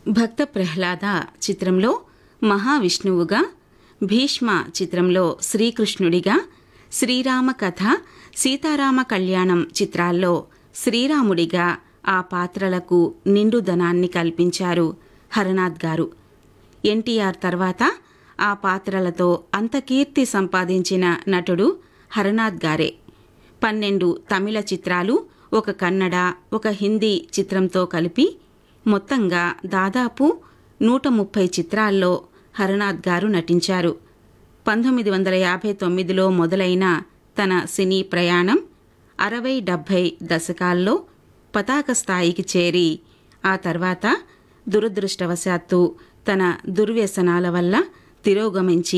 భక్త ప్రహ్లాద చిత్రంలో మహావిష్ణువుగా, భీష్మ చిత్రంలో శ్రీకృష్ణుడిగా, శ్రీరామ కథ, సీతారామ కళ్యాణం చిత్రాల్లో శ్రీరాముడిగా ఆ పాత్రలకు నిండుదనాన్ని కల్పించారు హరనాథ్ గారు. ఎన్టీఆర్ తర్వాత ఆ పాత్రలతో అంత కీర్తి సంపాదించిన నటుడు హరనాథ్ గారే. 12 తమిళ చిత్రాలు, ఒక కన్నడ, ఒక హిందీ చిత్రంతో కలిపి మొత్తంగా దాదాపు 130 చిత్రాల్లో హరనాథ్ గారు నటించారు. 1959లో మొదలైన తన సినీ ప్రయాణం 60-70 దశకాల్లో పతాక స్థాయికి చేరి ఆ తర్వాత దురదృష్టవశాత్తు తన దుర్వ్యసనాల వల్ల తిరోగమించి